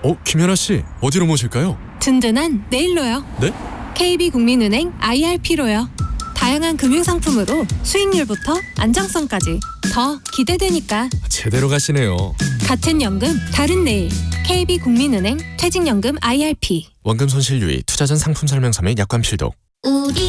김연아 씨, 어디로 모실까요? 든든한 내일로요. 네? KB국민은행 IRP로요. 다양한 금융상품으로 수익률부터 안정성까지 더 기대되니까. 제대로 가시네요. 같은 연금 다른 내일. KB국민은행 퇴직연금 IRP. 원금 손실 유의, 투자 전 상품 설명서 및 약관 필독. 우리